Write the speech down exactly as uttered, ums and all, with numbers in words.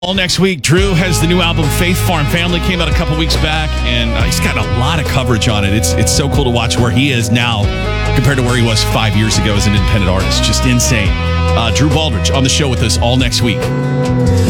All next week, Drew has the new album Faith Farm Family, came out a couple weeks back, and uh, he's got a lot of coverage on it. It's it's so cool to watch where he is now compared to where he was five years ago as an independent artist. Just insane. Uh, Drew Baldridge on the show with us all next week.